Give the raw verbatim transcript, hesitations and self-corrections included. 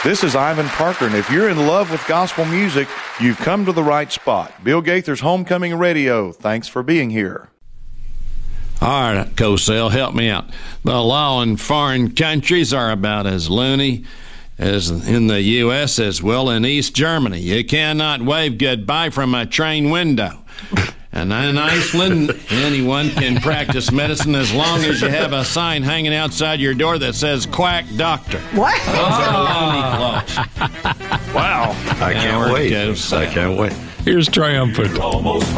This is Ivan Parker, and if you're in love with gospel music, you've come to the right spot. Bill Gaither's Homecoming Radio. Thanks for being here. All right, Cosell, help me out. The law in foreign countries are about as loony as in the U S as well in East Germany. You cannot wave goodbye from a train window. And in Iceland, anyone can practice medicine as long as you have a sign hanging outside your door that says "Quack Doctor." What? Those are loony laws. Wow. I can't wait. I can't wait. Here's triumphant.